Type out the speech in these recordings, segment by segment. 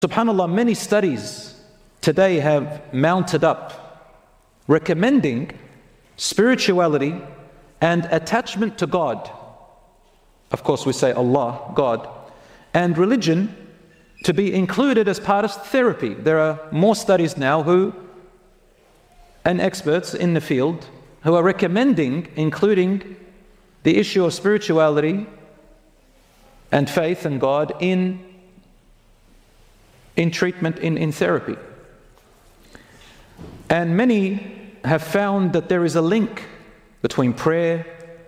SubhanAllah, many studies today have mounted up recommending spirituality and attachment to God. Of course, we say Allah, God, and religion to be included as part of therapy. There are more studies now and experts in the field who are recommending including the issue of spirituality and faith in God in treatment, in therapy. And many have found that there is a link between prayer,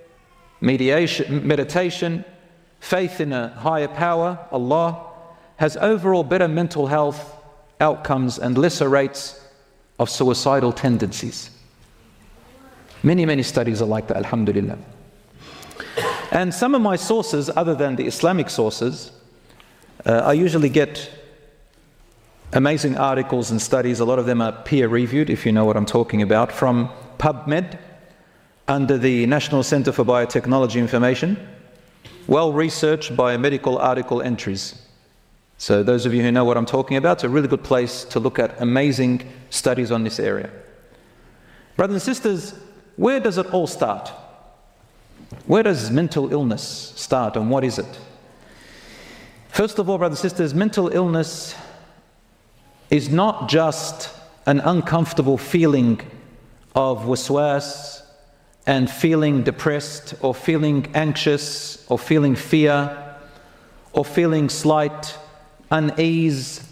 meditation, faith in a higher power, Allah, has overall better mental health outcomes and lesser rates of suicidal tendencies. Many studies are like that, alhamdulillah. And some of my sources, other than the Islamic sources, I usually get amazing articles and studies. A lot of them are peer-reviewed, if you know what I'm talking about, from PubMed, under the National Center for Biotechnology Information, well-researched biomedical article entries. So those of you who know what I'm talking about, it's a really good place to look at amazing studies on this area. Brothers and sisters, where does it all start? Where does mental illness start, and what is it? First of all, brothers and sisters, mental illness is not just an uncomfortable feeling of waswas and feeling depressed or feeling anxious or feeling fear or feeling slight unease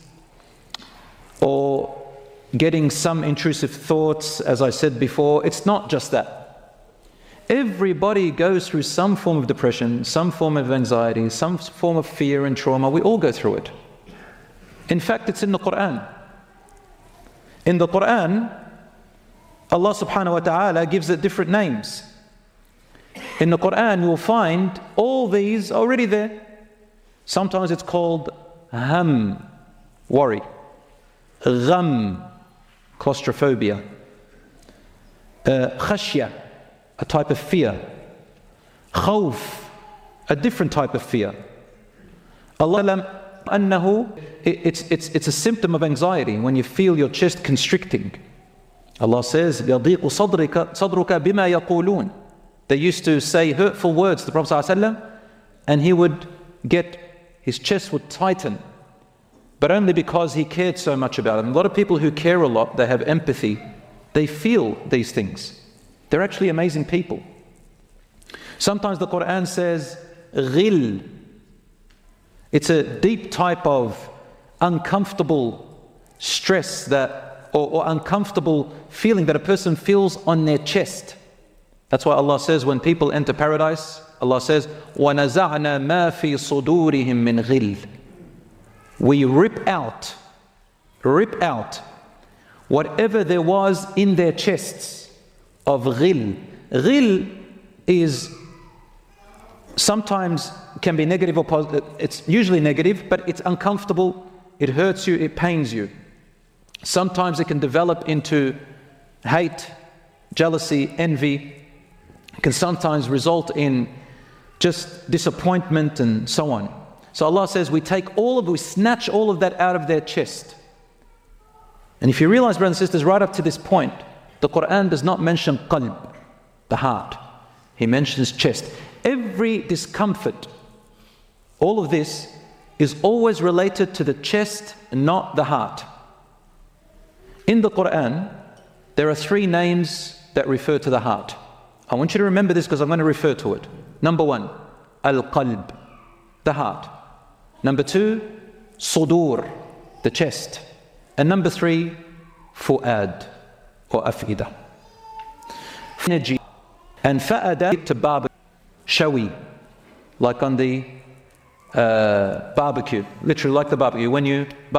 or getting some intrusive thoughts, as I said before. It's not just that. Everybody goes through some form of depression, some form of anxiety, some form of fear and trauma. We all go through it. In fact, it's in the Quran. In the Quran, Allah subhanahu wa ta'ala gives it different names. In the Quran, you'll find all these already there. Sometimes it's called ham, worry, gham, claustrophobia, khashya, a type of fear, khawf, a different type of fear. Allah it's a symptom of anxiety when you feel your chest constricting. Allah says, يَضِيقُ صَدْرُكَ بِمَا يَقُولُونَ. They used to say hurtful words to the Prophet ﷺ, and his chest would tighten, but only because he cared so much about it. And a lot of people who care a lot, they have empathy, they feel these things. They're actually amazing people. Sometimes the Quran says, ghil. It's a deep type of uncomfortable stress or uncomfortable feeling that a person feels on their chest. That's why Allah says when people enter paradise, Allah says, وَنَزَعْنَا مَا فِي صُدُورِهِم مِّنْ غِلٍّ. We rip out whatever there was in their chests of ghil. Ghil is sometimes can be negative or positive. It's usually negative, but it's uncomfortable, it hurts you, it pains you. Sometimes it can develop into hate, jealousy, envy. It can sometimes result in just disappointment and so on. So Allah says we snatch all of that out of their chest. And if you realize, brothers and sisters, right up to this point, the Quran does not mention qalb, the heart. He mentions chest. Every discomfort, all of this is always related to the chest and not the heart. In the Quran, there are 3 names that refer to the heart. I want you to remember this because I'm going to refer to it. Number 1, al-qalb, the heart. Number 2, sudur, the chest. And number 3, fu'ad, or afida. Energy. And fa'ada to barbecue, shawi, like on the barbecue, literally like the barbecue. When you